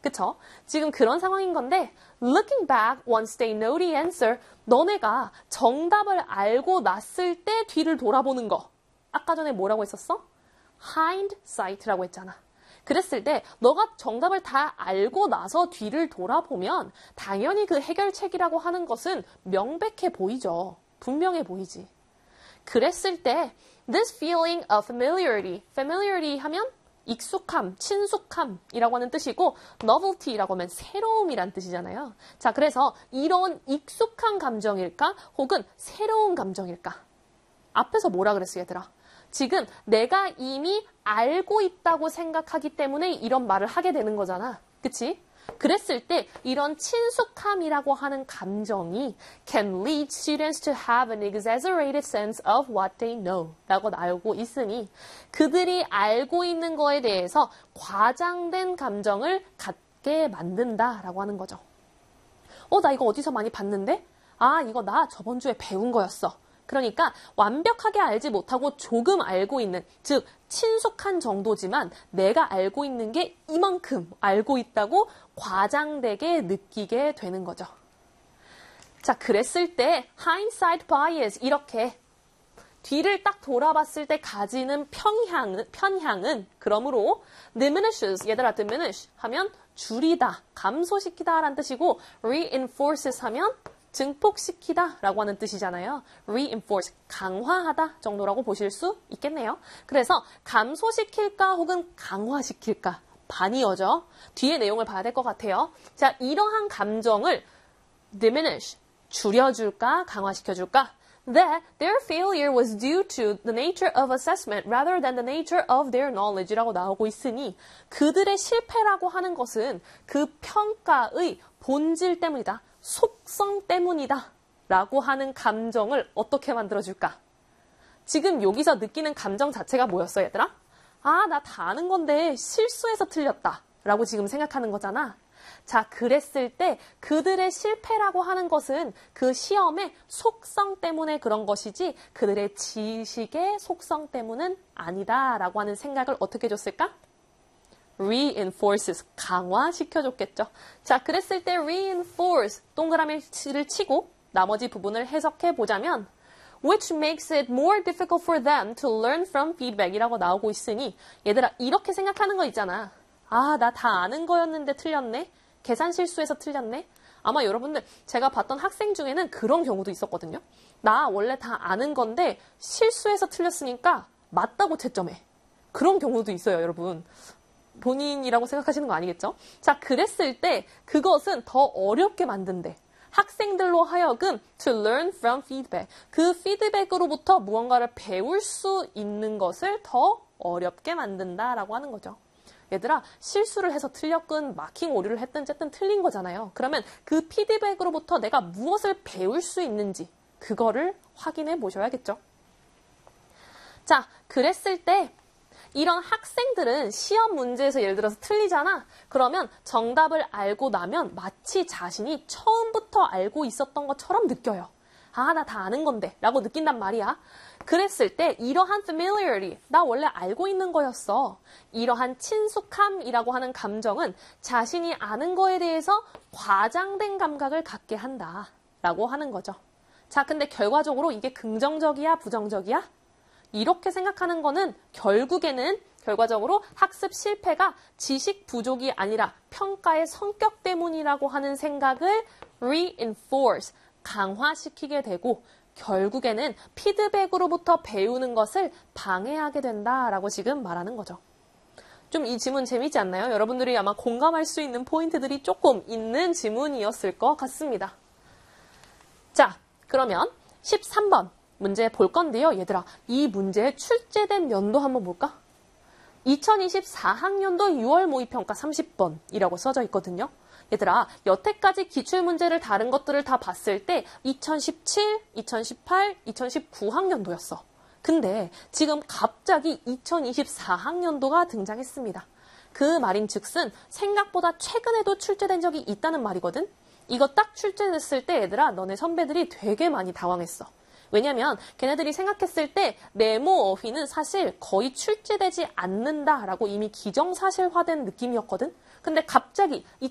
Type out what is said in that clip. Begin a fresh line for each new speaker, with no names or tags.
그쵸? 지금 그런 상황인 건데 looking back once they know the answer 너네가 정답을 알고 났을 때 뒤를 돌아보는 거 아까 전에 뭐라고 했었어? hindsight라고 했잖아. 그랬을 때 너가 정답을 다 알고 나서 뒤를 돌아보면 당연히 그 해결책이라고 하는 것은 명백해 보이죠. 분명해 보이지. 그랬을 때 this feeling of familiarity 하면 익숙함, 친숙함이라고 하는 뜻이고 novelty라고 하면 새로움이란 뜻이잖아요. 자, 그래서 이런 익숙한 감정일까? 혹은 새로운 감정일까? 앞에서 뭐라 그랬어, 얘들아? 지금 내가 이미 알고 있다고 생각하기 때문에 이런 말을 하게 되는 거잖아. 그치? 그랬을 때 이런 친숙함이라고 하는 감정이 can lead students to have an exaggerated sense of what they know 라고 나오고 있으니 그들이 알고 있는 거에 대해서 과장된 감정을 갖게 만든다라고 하는 거죠. 나 이거 어디서 많이 봤는데? 이거 나 저번 주에 배운 거였어. 그러니까 완벽하게 알지 못하고 조금 알고 있는, 즉 친숙한 정도지만 내가 알고 있는 게 이만큼 알고 있다고 과장되게 느끼게 되는 거죠. 자, 그랬을 때 hindsight bias 이렇게 뒤를 딱 돌아봤을 때 가지는 편향은 그러므로 diminishes, 얘들아 diminish 하면 줄이다, 감소시키다 라는 뜻이고 reinforces 하면 증폭시키다 라고 하는 뜻이잖아요. reinforce, 강화하다 정도라고 보실 수 있겠네요. 그래서 감소시킬까 혹은 강화시킬까 반이어죠. 뒤에 내용을 봐야 될 것 같아요. 자, 이러한 감정을 diminish, 줄여줄까 강화시켜줄까? That their failure was due to the nature of assessment rather than the nature of their knowledge라고 나오고 있으니 그들의 실패라고 하는 것은 그 평가의 본질 때문이다. 속성 때문이다. 라고 하는 감정을 어떻게 만들어줄까? 지금 여기서 느끼는 감정 자체가 뭐였어, 얘들아? 나 다 아는 건데 실수해서 틀렸다. 라고 지금 생각하는 거잖아. 자, 그랬을 때 그들의 실패라고 하는 것은 그 시험의 속성 때문에 그런 것이지 그들의 지식의 속성 때문은 아니다. 라고 하는 생각을 어떻게 줬을까? reinforces, 강화시켜줬겠죠. 자, 그랬을 때 reinforce, 동그라미를 치고 나머지 부분을 해석해 보자면 which makes it more difficult for them to learn from feedback 이라고 나오고 있으니 얘들아 이렇게 생각하는 거 있잖아. 나 다 아는 거였는데 틀렸네. 계산 실수해서 틀렸네. 아마 여러분들 제가 봤던 학생 중에는 그런 경우도 있었거든요. 나 원래 다 아는 건데 실수해서 틀렸으니까 맞다고 채점해. 그런 경우도 있어요, 여러분. 본인이라고 생각하시는 거 아니겠죠? 자, 그랬을 때 그것은 더 어렵게 만든대. 학생들로 하여금 to learn from feedback. 그 피드백으로부터 무언가를 배울 수 있는 것을 더 어렵게 만든다라고 하는 거죠. 얘들아, 실수를 해서 틀렸건 마킹 오류를 했든 어쨌든 틀린 거잖아요. 그러면 그 피드백으로부터 내가 무엇을 배울 수 있는지 그거를 확인해 보셔야겠죠. 자, 그랬을 때 이런 학생들은 시험 문제에서 예를 들어서 틀리잖아. 그러면 정답을 알고 나면 마치 자신이 처음부터 알고 있었던 것처럼 느껴요. 나 다 아는 건데 라고 느낀단 말이야. 그랬을 때 이러한 familiarity, 나 원래 알고 있는 거였어. 이러한 친숙함이라고 하는 감정은 자신이 아는 거에 대해서 과장된 감각을 갖게 한다 라고 하는 거죠. 자, 근데 결과적으로 이게 긍정적이야 부정적이야? 이렇게 생각하는 거는 결과적으로 학습 실패가 지식 부족이 아니라 평가의 성격 때문이라고 하는 생각을 reinforce, 강화시키게 되고 결국에는 피드백으로부터 배우는 것을 방해하게 된다라고 지금 말하는 거죠. 좀 이 지문 재밌지 않나요? 여러분들이 아마 공감할 수 있는 포인트들이 조금 있는 지문이었을 것 같습니다. 자, 그러면 13번. 문제 볼 건데요. 얘들아, 이 문제에 출제된 연도 한번 볼까? 2024학년도 6월 모의평가 30번이라고 써져 있거든요. 얘들아, 여태까지 기출문제를 다른 것들을 다 봤을 때 2017, 2018, 2019학년도였어. 근데 지금 갑자기 2024학년도가 등장했습니다. 그 말인즉슨 생각보다 최근에도 출제된 적이 있다는 말이거든. 이거 딱 출제됐을 때 얘들아, 너네 선배들이 되게 많이 당황했어. 왜냐면 걔네들이 생각했을 때 네모 어휘는 사실 거의 출제되지 않는다라고 이미 기정사실화된 느낌이었거든. 근데 갑자기 이